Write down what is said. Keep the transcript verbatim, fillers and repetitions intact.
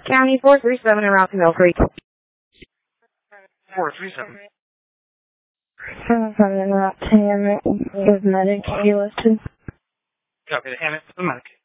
County four three seven en route to Mill Creek. four three seven. seven seven en route to Hammett with medic. Can you listed? Copy the Hammett, the medic.